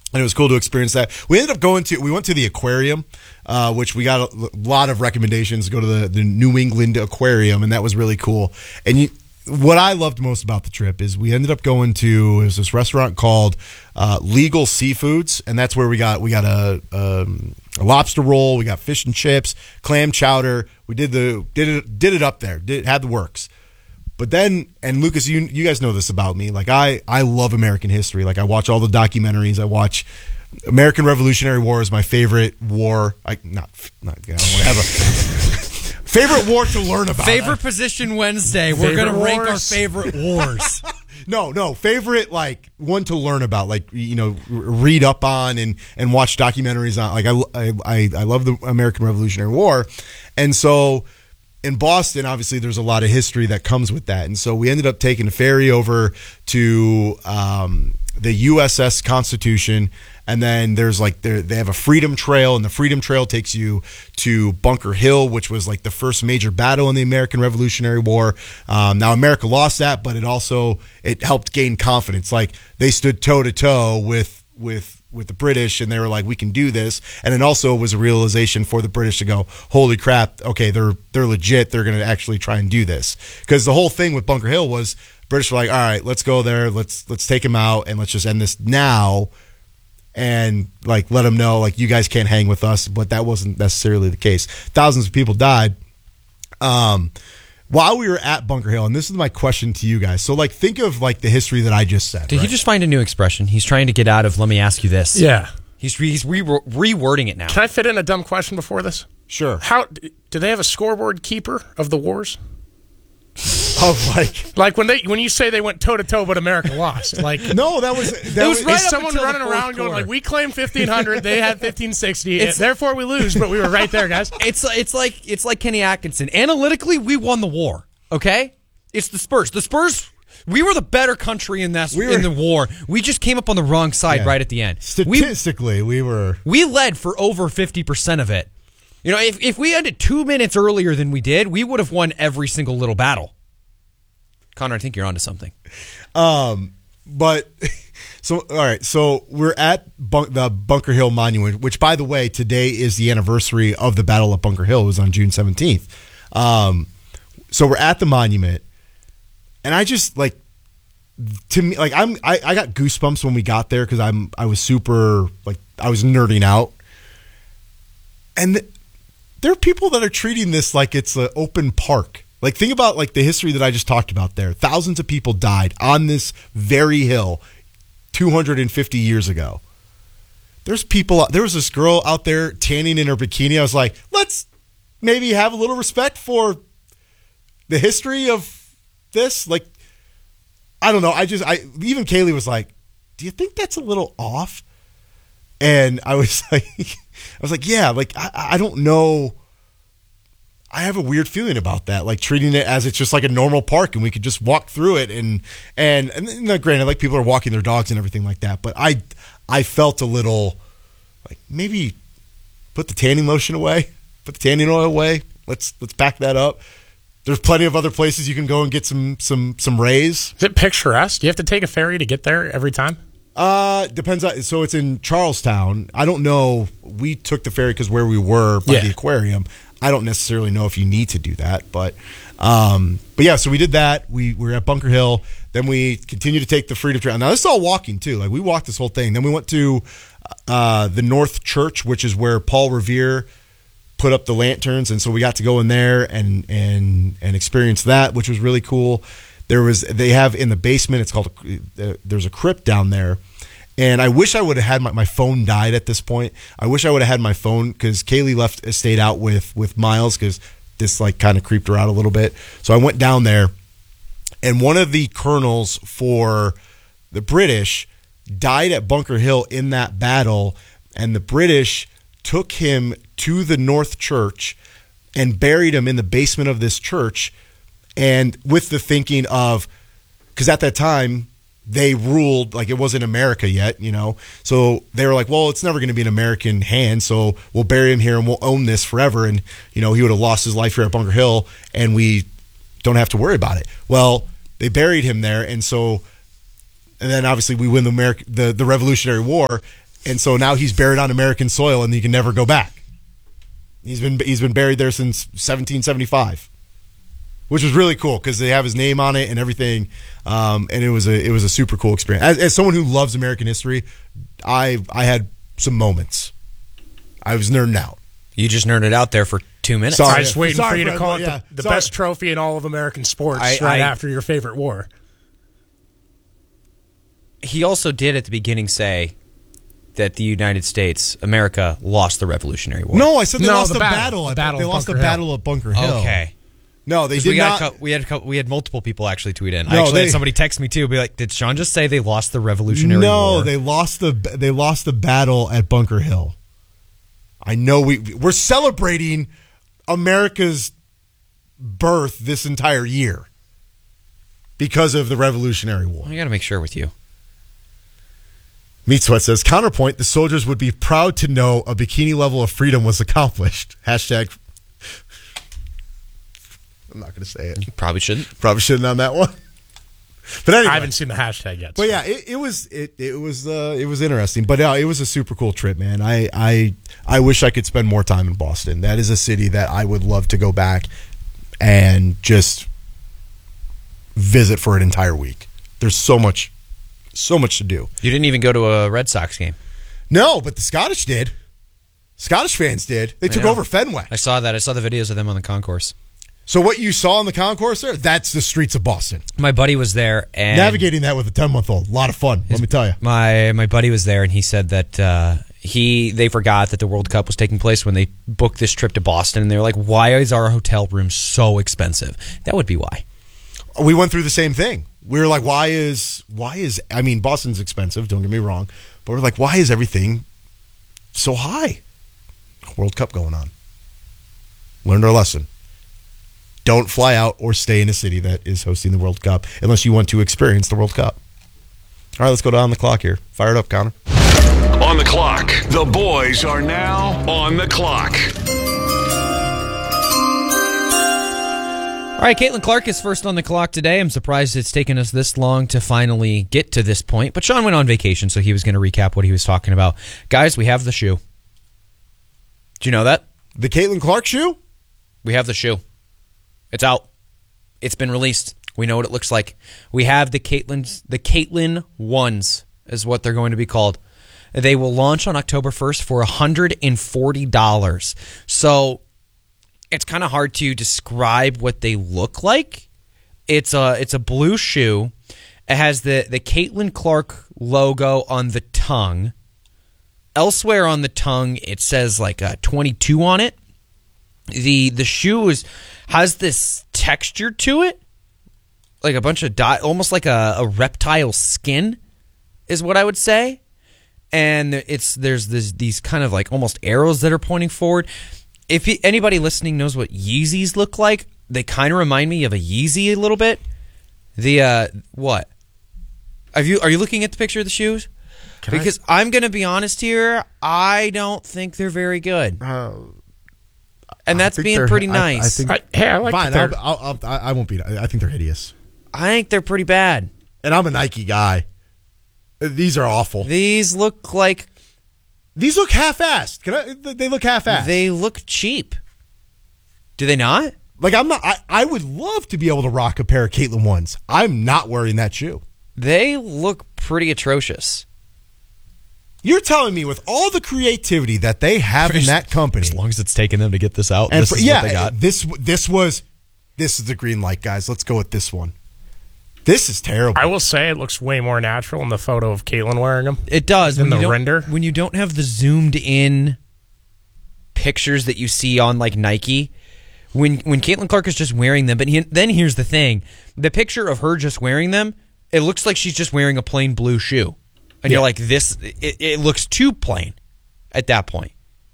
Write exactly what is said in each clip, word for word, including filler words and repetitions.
And it was cool to experience that. We ended up going to, we went to the aquarium, uh, which we got a lot of recommendations to go to the, the New England Aquarium, and that was really cool. And you, what I loved most about the trip is we ended up going to, it was this restaurant called uh, Legal Seafoods, and that's where we got, we got a, um, a lobster roll, we got fish and chips, clam chowder. We did the, did it, did it up there, did, had the works. But then, and Lucas, you you guys know this about me. Like I, I love American history. Like I watch all the documentaries. I watch American Revolutionary War is my favorite war. I not not. I don't want to have a favorite war to learn about. Favorite position Wednesday. We're Favorite gonna rank our wars? favorite wars. No, no, favorite like one to learn about. Like you know, read up on and and watch documentaries on. Like I I I love the American Revolutionary War, and so. In Boston, obviously, there's a lot of history that comes with that. And so we ended up taking a ferry over to um, the U S S Constitution. And then there's like, they have a Freedom Trail, and the Freedom Trail takes you to Bunker Hill, which was like the first major battle in the American Revolutionary War. Um, now, America lost that, but it also, it helped gain confidence. Like they stood toe to toe with, with, with the British, and they were like, we can do this. And it also was a realization for the British to go, holy crap, okay, they're they're legit, they're going to actually try and do this. Because the whole thing with Bunker Hill was British were like, all right, let's go there, let's let's take him out, and let's just end this now, and like let them know, like, you guys can't hang with us. But that wasn't necessarily the case. Thousands of people died. Um, while we were at Bunker Hill, and this is my question to you guys. So, like, think of, like, the history that I just said. Did right? he just find a new expression? He's trying to get out of, let me ask you this. Yeah. He's, re- he's re- rewording it now. Can I fit in a dumb question before this? Sure. How do they have a scoreboard keeper of the wars? Of, like... Like, when they when you say they went toe-to-toe, but America lost. Like, No, that was... That It was right is up someone until the running fourth around going, quarter. like, we claimed fifteen hundred, they had fifteen sixty, It's- therefore we lose, but we were right there, guys. It's it's like it's like Kenny Atkinson. Analytically, we won the war. Okay, it's the Spurs. The Spurs. We were the better country in that We were- in the war. We just came up on the wrong side Yeah. right at the end. Statistically, we, we were... We led for over fifty percent of it. You know, if if we ended two minutes earlier than we did, we would have won every single little battle. Connor, I think you're onto something. Um, but so all right, so we're at Bunk, the Bunker Hill Monument, which, by the way, today is the anniversary of the Battle of Bunker Hill. It was on June seventeenth. Um, so we're at the monument, and I just like to me like I'm I, I got goosebumps when we got there because I'm I was super like I was nerding out, and th- there are people that are treating this like it's an open park. Like, think about, like, the history that I just talked about there. Thousands of people died on this very hill two hundred fifty years ago. There's people, there was this girl out there tanning in her bikini. I was like, let's maybe have a little respect for the history of this. Like, I don't know. I just, I even Kaylee was like, do you think that's a little off? And I was like, I was like, yeah, like, I, I don't know. I have a weird feeling about that, like treating it as it's just like a normal park and we could just walk through it. And, and, and you know, granted, like people are walking their dogs and everything like that. But I, I felt a little like maybe put the tanning lotion away, put the tanning oil away. Let's, let's pack that up. There's plenty of other places you can go and get some, some, some rays. Is it picturesque? Do you have to take a ferry to get there every time? Uh, depends on, so it's in Charlestown. I don't know. We took the ferry because where we were by Yeah. the aquarium. I don't necessarily know if you need to do that, but um, but yeah. So we did that. We, we were at Bunker Hill. Then we continued to take the Freedom Trail. Now this is all walking too. Like we walked this whole thing. Then we went to uh, the North Church, which is where Paul Revere put up the lanterns, and so we got to go in there and and and experience that, which was really cool. There was they have in the basement. It's called. A, there's a crypt down there. And I wish I would have had my, my phone died at this point. I wish I would have had my phone because Kaylee left, stayed out with, with Miles because this like kind of creeped her out a little bit. So I went down there, and one of the colonels for the British died at Bunker Hill in that battle, and the British took him to the North Church and buried him in the basement of this church, and with the thinking of, because at that time, they ruled like it wasn't America yet, you know. So they were like, well, it's never going to be in American hands, so we'll bury him here and we'll own this forever. And, you know, he would have lost his life here at Bunker Hill and we don't have to worry about it. Well, they buried him there. And so, and then obviously we win the American, the, the Revolutionary War. and so now he's buried on American soil, and he can never go back. He's been he's been buried there since seventeen seventy-five, which was really cool because they have his name on it and everything, um, and it was a it was a super cool experience. As, as someone who loves American history, I I had some moments. I was nerding out. You just nerded out there for two minutes. Sorry. I was waiting Sorry for you to for call everyone, it yeah. the, the Sorry. best trophy in all of American sports I- right I- after your favorite war. He also did at the beginning say that the United States, America, lost the Revolutionary War. No, I said they No, lost the the, battle. battle. The at- battle they of lost the Bunker Hill. battle of Bunker Hill. Okay. No, they we did had not. a cou- we had a cou- we had multiple people actually tweet in. I No, actually they- had somebody text me too, be like, "Did Sean just say they lost the Revolutionary no, War?" they lost the they lost the battle at Bunker Hill. I know we we're celebrating America's birth this entire year because of the Revolutionary War. I got to make sure with you. Meat Sweat says, counterpoint, the soldiers would be proud to know a bikini level of freedom was accomplished. Hashtag. I'm not going to say it. You probably shouldn't. Probably shouldn't on that one. But anyway. I haven't seen the hashtag yet. But yeah, it, it was it it was uh, it was interesting. But uh, it was a super cool trip, man. I, I I wish I could spend more time in Boston. That is a city that I would love to go back and just visit for an entire week. There's so much so much to do. You didn't even go to a Red Sox game. No, but the Scottish did. Scottish fans did. They took Yeah. over Fenway. I saw that. I saw the videos of them on the concourse. So what you saw on the concourse there, that's the streets of Boston. My buddy was there, and Navigating that with a ten-month-old, a lot of fun, let me tell you. My my buddy was there, and he said that uh, he they forgot that the World Cup was taking place when they booked this trip to Boston, and they were like, "Why is our hotel room so expensive?" That would be why. We went through the same thing. We were like, why is, why is, I mean, Boston's expensive, don't get me wrong, but we're like, why is everything so high? World Cup going on. Learned our lesson. Don't fly out or stay in a city that is hosting the World Cup unless you want to experience the World Cup. All right, let's go down the clock here. Fire it up, Connor. On the clock. The boys are now on the clock. All right, Caitlin Clark is first on the clock today. I'm surprised it's taken us this long to finally get to this point, but Sean went on vacation, so he was going to recap what he was talking about. Guys, we have the shoe. Do you know that? The Caitlin Clark shoe? We have the shoe. It's out. It's been released. We know what it looks like. We have the Caitlin, the Caitlin Ones is what they're going to be called. They will launch on October first for one hundred forty dollars. So it's kind of hard to describe what they look like. It's a it's a blue shoe. It has the the Caitlin Clark logo on the tongue. Elsewhere on the tongue, it says like a twenty-two on it. The the shoe is, has this texture to it, like a bunch of dye, almost like a, a reptile skin, is what I would say. And it's there's this, these kind of like almost arrows that are pointing forward. If you, anybody listening knows what Yeezys look like, they kind of remind me of a Yeezy a little bit. The uh, what? Have you are you looking at the picture of the shoes? Can because I, I'm going to be honest here, I don't think they're very good. Uh, and that's being pretty nice. I, I think, I, hey, I like fine, that they're- I'll, I'll, I'll, I won't be. I think they're hideous. I think they're pretty bad. And I'm a Nike guy. These are awful. These look like These look half-assed. Can I? They look half-assed. they look cheap. Do they not? Like I'm not. I, I would love to be able to rock a pair of Caitlin ones. I'm not wearing that shoe. They look pretty atrocious. You're telling me with all the creativity that they have in that company, As long as it's taken them to get this out, and this for- is yeah, what they got. this this was this is the green light, guys. Let's go with this one. This is terrible. I will say it looks way more natural in the photo of Caitlin wearing them. It does. Than when you the don't- render? When you don't have the zoomed in pictures that you see on like Nike, when when Caitlin Clark is just wearing them, but he, then here's the thing: the picture of her just wearing them, it looks like she's just wearing a plain blue shoe, and you're Yeah. like, this. It, it looks too plain at that point.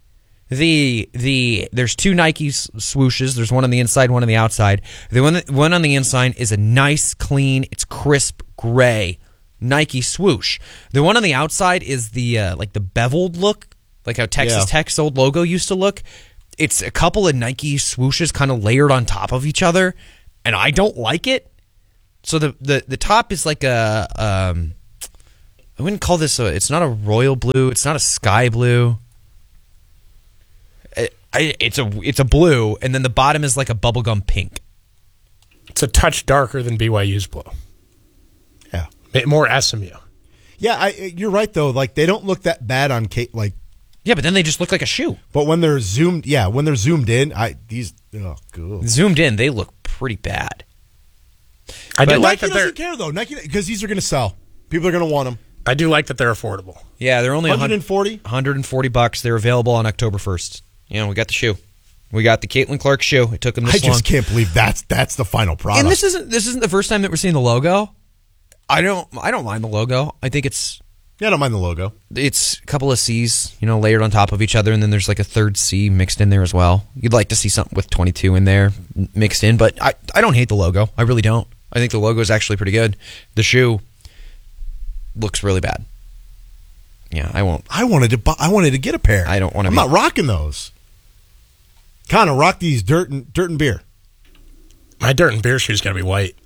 The the there's two Nike s- swooshes. There's one on the inside, one on the outside. The one that, one on the inside is a nice, clean, it's crisp gray Nike swoosh. The one on the outside is the uh, like the beveled look, like how Texas Yeah. Tech's old logo used to look. It's a couple of Nike swooshes kind of layered on top of each other, and I don't like it. So the the, the top is like a um, I wouldn't call this a. It's not a royal blue. It's not a sky blue. It, I, it's a it's a blue, and then the bottom is like a bubblegum pink. It's a touch darker than B Y U's blue. Yeah. More S M U. Yeah, I, you're right though. Like they don't look that bad on Kate. Like, Yeah, but then they just look like a shoe. but when they're zoomed, yeah, when they're zoomed in, I these oh god. Zoomed in, they look pretty bad. I do But like Nike that they're. doesn't care though. Nike because these are going to sell. People are going to want them. I do like that they're affordable. Yeah, they're only one hundred forty. one hundred forty bucks. They're available on October first. Yeah, we got the shoe. We got the Caitlin Clark shoe. It took them this I just long. can't believe that's that's the final product. And this isn't this isn't the first time that we're seeing the logo. I don't I don't mind the logo. I think it's yeah, I don't mind the logo. it's a couple of C's, you know, layered on top of each other, and then there's like a third C mixed in there as well. You'd like to see something with twenty-two in there mixed in, but I, I don't hate the logo. I really don't. I think the logo is actually pretty good. The shoe looks really bad. Yeah, I won't. I wanted to buy, I wanted to get a pair. I don't wanna I'm be- not rocking those. Kind of rock these dirt and dirt and beer. My dirt and beer shoe's got to be white.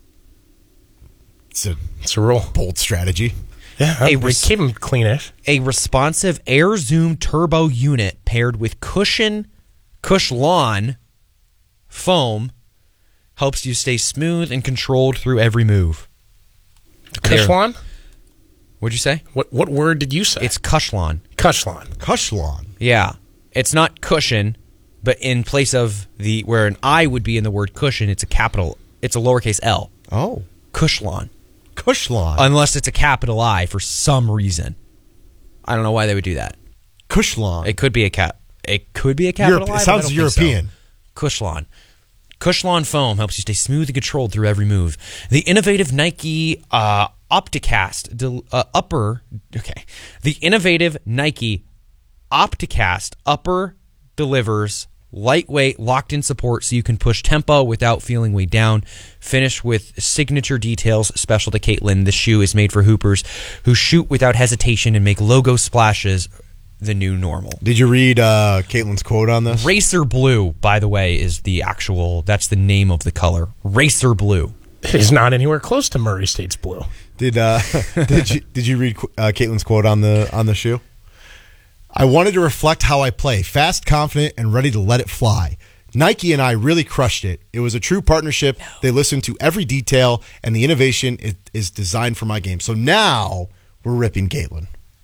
It's a It's a rule. bold strategy. Yeah, Hey, we res- keep them cleanish. A responsive Air Zoom Turbo unit paired with cushion Cushlon foam helps you stay smooth and controlled through every move. There. Cushlon? What'd you say? What what word did you say? It's Cushlon. Cushlon. Cushlon. Yeah. It's not cushion, but in place of the where an I would be in the word cushion, it's a capital. It's a lowercase L. Oh, Cushlon. Cushlon. Unless it's a capital I for some reason. I don't know why they would do that. Cushlon. It could be a cap. It could be a capital Europe- I. it but sounds I don't think so. European. Cushlon. Cushlon foam helps you stay smooth and controlled through every move. The innovative Nike uh, Opticast del- uh, upper. Okay. The innovative Nike Opticast upper delivers lightweight, locked-in support so you can push tempo without feeling weighed down. Finished with signature details special to Caitlin. This shoe is made for hoopers who shoot without hesitation and make logo splashes the new normal. Did you read uh, Caitlin's quote on this? Racer blue, by the way, is the actual, that's the name of the color. Racer blue. It is not anywhere close to Murray State's blue. Did uh, did you did you read uh, Caitlin's quote on the on the shoe? I wanted to reflect how I play, fast, confident, and ready to let it fly. Nike and I really crushed it. It was a true partnership. They listened to every detail, and the innovation is, is designed for my game. So now we're ripping Caitlin.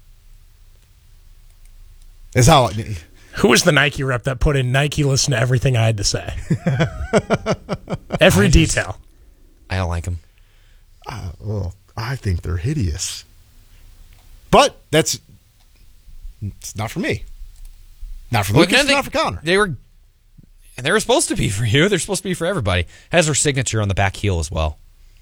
Is how. I, Who was the Nike rep that put in Nike listen to everything I had to say? Every detail. I don't like them. uh, oh, I think they're hideous. But that's it's not for me. Not for Well, Lucas. no, It's they- not for Connor. They were, they were supposed to be for you. They're supposed to be for everybody. Has her signature on the back heel as well.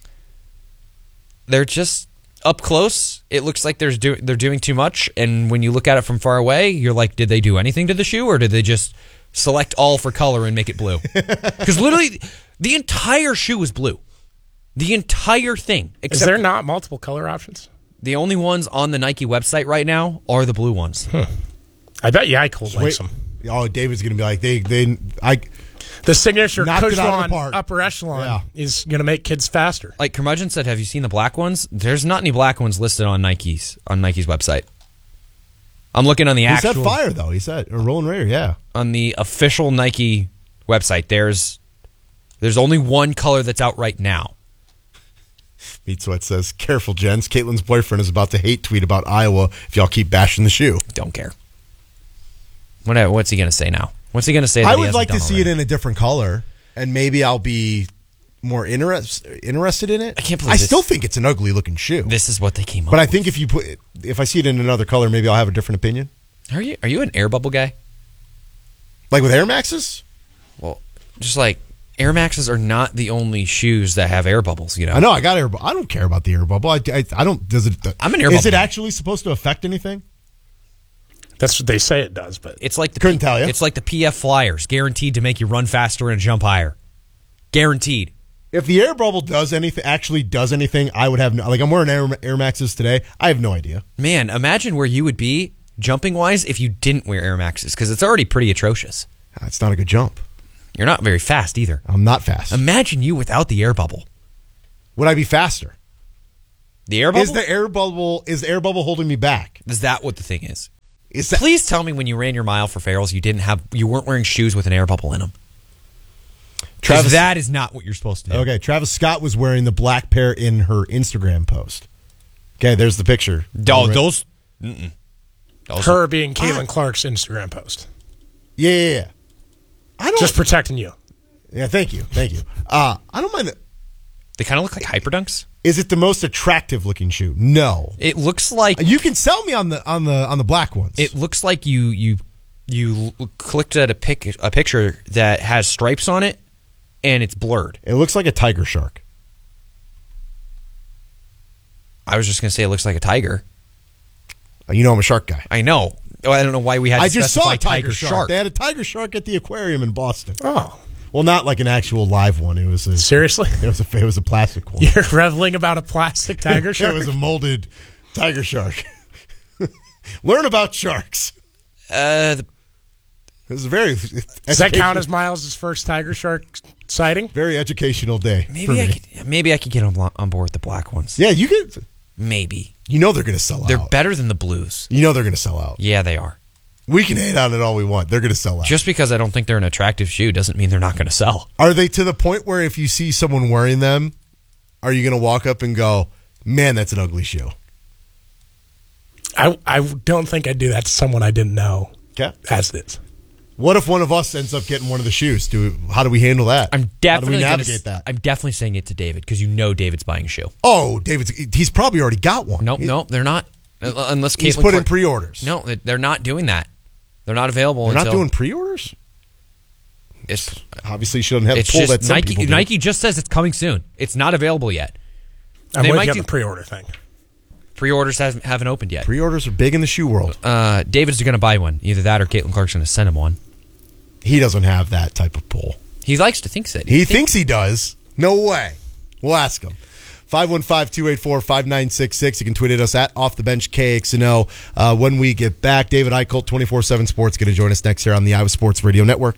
They're just up close. It looks like there's do, they're doing too much, and when you look at it from far away, you're like, did they do anything to the shoe, or did they just select all for color and make it blue? Because literally, the entire shoe is blue. The entire thing. Is Except there not multiple color options? the only ones on the Nike website right now are the blue ones. I bet Yakult likes Wait, them. oh, David's gonna be like they they I. The signature Knocked it out of the Cushlon park. upper echelon Yeah. is going to make kids faster. Like Curmudgeon said, have you seen the black ones? There's not any black ones listed on Nike's on Nike's website. I'm looking on the He actual said fire though. He said or Rolling Raider. Yeah. on the official Nike website. There's there's only one color that's out right now. Meat Sweat says, "Careful, gents. Caitlin's boyfriend is about to hate tweet about Iowa if y'all keep bashing the shoe." Don't care. What what's he gonna say now? What's he gonna say? That I he would hasn't like to done see already? it in a different color, and maybe I'll be more interest, interested in it. I can't believe I this- still think it's an ugly looking shoe, This is what they came up. but I with. think if you put it, if I see it in another color, maybe I'll have a different opinion. Are you are you an air bubble guy? Like with Air Maxes, Well, just like Air Maxes are not the only shoes that have air bubbles. You know, I know I got air. bu- I don't care about the air bubble. I, I, I don't. Does it? I'm an air Is bubble it guy. actually supposed to affect anything? That's what they say it does, but It's like the Couldn't P- tell ya. It's like the P F Flyers, guaranteed to make you run faster and jump higher. Guaranteed. If the air bubble does anything, actually does anything, I would have no. Like I'm wearing Air, Air Maxes today. I have no idea. Man, imagine where you would be jumping wise if you didn't wear Air Maxes, because it's already pretty atrocious. It's not a good jump. You're not very fast either. I'm not fast. Imagine you without the air bubble. Would I be faster? The air bubble? Is the air bubble is the air bubble holding me back? Is that what the thing is? Is that Please tell me when you ran your mile for Farrell's, you didn't have, you weren't wearing shoes with an air bubble in them. Travis, that is not what you're supposed to do. Okay, Travis Scott was wearing the black pair in her Instagram post. Okay, there's the picture. Oh, those, mm-mm. those Her being Caitlin Clark's Instagram post. Yeah, yeah, yeah. I don't Just protecting you. Yeah, thank you, thank you. Uh, I don't mind. The, they kind of look like hyperdunks. is it the most attractive looking shoe? No. It looks like You can sell me on the on the on the black ones. it looks like you you you l- clicked at a pic a picture that has stripes on it, and it's blurred. It looks like a tiger shark. I was just gonna say it looks like a tiger. Uh, You know I'm a shark guy. I know. Oh, I don't know why we had to I just specify saw a tiger, tiger shark. shark. They had a tiger shark at the aquarium in Boston. Oh, Well, not like an actual live one. It was a seriously? It was a it was a plastic one. You're reveling about a plastic tiger shark? It was a molded tiger shark. Learn about sharks. Uh, the, It was a very Does that count as Miles' first tiger shark sighting? very educational day. for maybe I me. could maybe I could get on on board with the black ones. Yeah, you get. Maybe You know they're going to sell they're out. better than the blues. You know they're going to sell out. Yeah, they are. We can hate on it all we want. They're going to sell out. Just because I don't think they're an attractive shoe doesn't mean they're not going to sell. Are they to the point where if you see someone wearing them, are you going to walk up and go, "Man, that's an ugly shoe"? I, I don't think I'd do that to someone I didn't know Okay. as this. What if one of us ends up getting one of the shoes? Do how do we handle that? I'm definitely how do we gonna navigate s- that? I'm definitely saying it to David because you know David's buying a shoe. Oh, David's he's probably already got one. Nope, He- nope, they're not. Uh, Unless He's Caitlin put in Clark- pre-orders. No, they- they're not doing that. They're not available. They're not until doing pre-orders. It's, Obviously, she doesn't have it's the pull just that some Nike. people do. Nike just says it's coming soon. It's not available yet. I'm They with might you on do- the pre-order thing. Pre-orders haven't, haven't opened yet. Pre-orders are big in the shoe world. Uh, David's going to buy one. Either that or Caitlin Clark's going to send him one. He doesn't have that type of pull. He likes to think that. He thinks he does. No way. We'll ask him. five one five, two eight four, five nine six six. You can tweet at us at Off the Bench K X N O. Uh, when we get back, David Eichholt, twenty-four seven Sports, going to join us next here on the Iowa Sports Radio Network.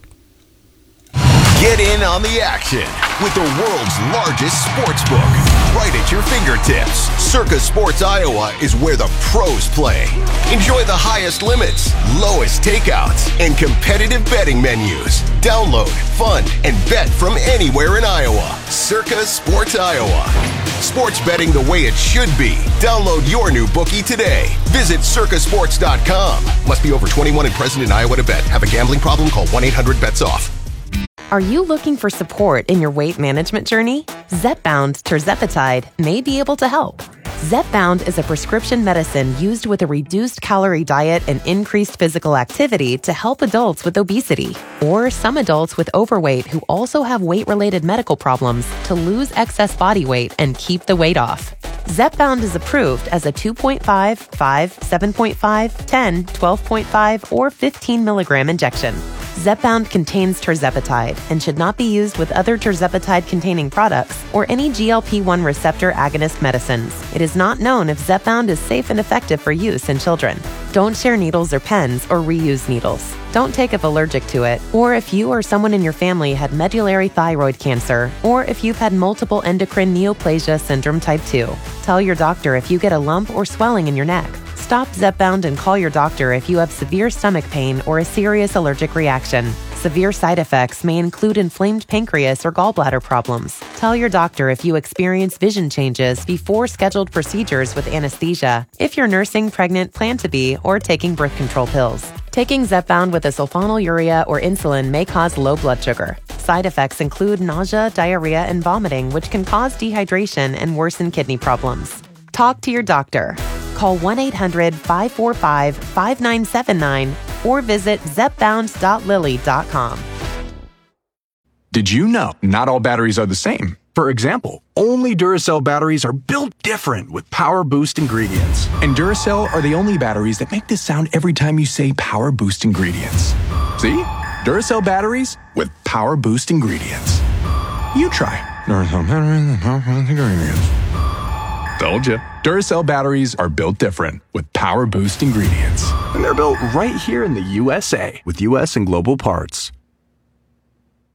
Get in on the action with the world's largest sports book right at your fingertips. Circa Sports Iowa is where the pros play. Enjoy the highest limits, lowest takeouts, and competitive betting menus. Download, fund, and bet from anywhere in Iowa. Circa Sports Iowa. Sports betting the way it should be. Download your new bookie today. Visit circa sports dot com. Must be over twenty-one and present in Iowa to bet. Have a gambling problem? Call one eight hundred bets off. Are you looking for support in your weight management journey? Zepbound Tirzepatide may be able to help. Zepbound is a prescription medicine used with a reduced calorie diet and increased physical activity to help adults with obesity or some adults with overweight who also have weight-related medical problems to lose excess body weight and keep the weight off. Zepbound is approved as a two point five, five, seven point five, ten, twelve point five, or fifteen milligram injection. Zepbound contains tirzepatide and should not be used with other tirzepatide-containing products or any G L P one receptor agonist medicines. It is not known if Zepbound is safe and effective for use in children. Don't share needles or pens or reuse needles. Don't take if allergic to it, or if you or someone in your family had medullary thyroid cancer, or if you've had multiple endocrine neoplasia syndrome type two. Tell your doctor if you get a lump or swelling in your neck. Stop Zepbound and call your doctor if you have severe stomach pain or a serious allergic reaction. Severe side effects may include inflamed pancreas or gallbladder problems. Tell your doctor if you experience vision changes before scheduled procedures with anesthesia, if you're nursing, pregnant, plan to be, or taking birth control pills. Taking Zepbound with a sulfonylurea or insulin may cause low blood sugar. Side effects include nausea, diarrhea, and vomiting, which can cause dehydration and worsen kidney problems. Talk to your doctor. Call one eight hundred, five four five, five nine seven nine or visit zepbound dot lilly dot com. Did you know not all batteries are the same? For example, only Duracell batteries are built different with Power Boost ingredients. And Duracell are the only batteries that make this sound every time you say Power Boost ingredients. See? Duracell batteries with Power Boost ingredients. You try. Duracell batteries with Power Boost ingredients. Told you. Duracell batteries are built different with Power Boost ingredients. And they're built right here in the U S A with U S and global parts.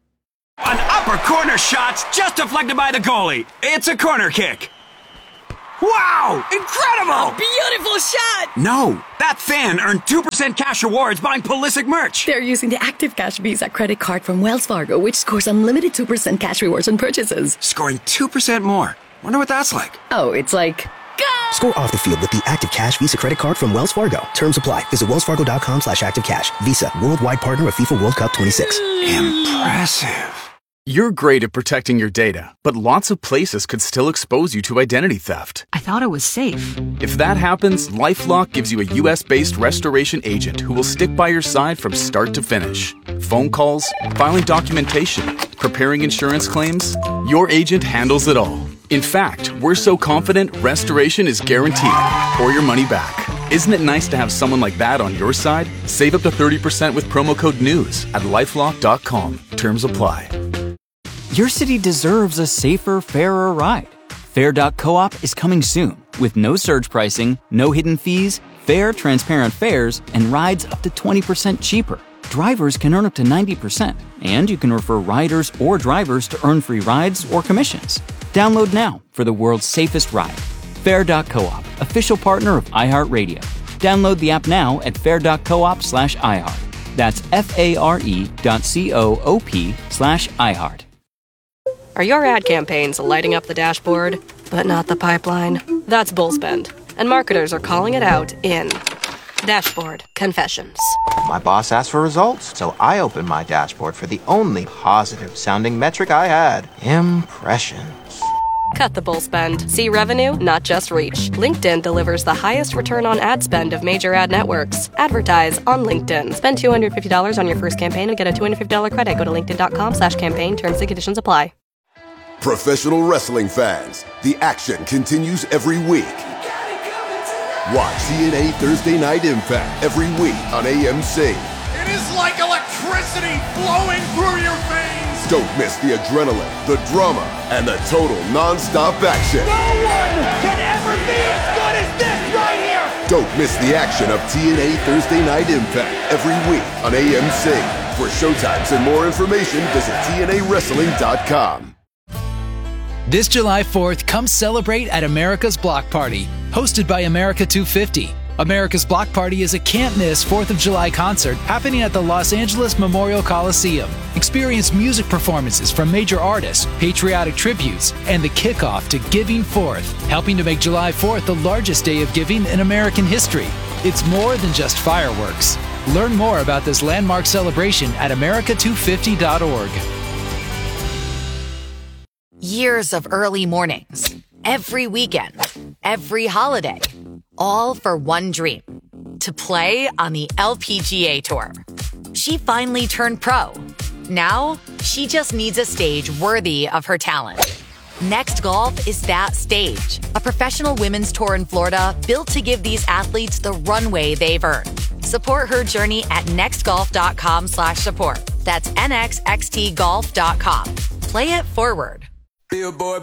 An upper corner shot's just deflected by the goalie. It's a corner kick. Wow! Incredible! Beautiful shot! No, that fan earned two percent cash rewards buying Pulisic merch. They're using the Active Cash Visa credit card from Wells Fargo, which scores unlimited two percent cash rewards on purchases. Scoring two percent more. Wonder what that's like. Oh, it's like... Go! Score off the field with the Active Cash Visa credit card from Wells Fargo. Terms apply. Visit wellsfargo.com slash activecash. Visa, worldwide partner of FIFA World Cup twenty-six. Impressive. You're great at protecting your data, but lots of places could still expose you to identity theft. I thought it was safe. If that happens, LifeLock gives you a U S-based restoration agent who will stick by your side from start to finish. Phone calls, filing documentation, preparing insurance claims, your agent handles it all. In fact, we're so confident restoration is guaranteed or your money back. Isn't it nice to have someone like that on your side? Save up to thirty percent with promo code NEWS at lifelock dot com. Terms apply. Your city deserves a safer, fairer ride. Fair dot coop is coming soon with no surge pricing, no hidden fees, fair, transparent fares, and rides up to twenty percent cheaper. Drivers can earn up to ninety percent, and you can refer riders or drivers to earn free rides or commissions. Download now for the world's safest ride. Fair dot coop, official partner of iHeartRadio. Download the app now at fair dot coop slash iHeart. That's F-A-R-E dot C-O-O-P slash iHeart. Are your ad campaigns lighting up the dashboard, but not the pipeline? That's Bullspend, and marketers are calling it out in Dashboard Confessions. My boss asked for results, so I opened my dashboard for the only positive-sounding metric I had, impressions. Cut the bull spend. See revenue, not just reach. LinkedIn delivers the highest return on ad spend of major ad networks. Advertise on LinkedIn. Spend two hundred fifty dollars on your first campaign and get a two hundred fifty dollars credit. Go to linkedin.com slash campaign. Terms and conditions apply. Professional wrestling fans, the action continues every week. Watch T N A Thursday Night Impact every week on A M C. It is like electricity flowing through your veins. Don't miss the adrenaline, the drama, and the total non-stop action. No one can ever be as good as this right here. Don't miss the action of T N A Thursday Night Impact every week on A M C. For showtimes and more information, visit T N A wrestling dot com. This July fourth, come celebrate at America's Block Party, hosted by America two fifty. America's Block Party is a can't-miss fourth of July concert happening at the Los Angeles Memorial Coliseum. Experience music performances from major artists, patriotic tributes, and the kickoff to Giving Fourth, helping to make July fourth the largest day of giving in American history. It's more than just fireworks. Learn more about this landmark celebration at america two fifty dot org. Years of early mornings, every weekend, every holiday, all for one dream, to play on the L P G A Tour. She finally turned pro. Now, she just needs a stage worthy of her talent. Next Golf is that stage, a professional women's tour in Florida built to give these athletes the runway they've earned. Support her journey at nextgolf.com slash support. That's N X X T golf dot com. Play it forward. Billboard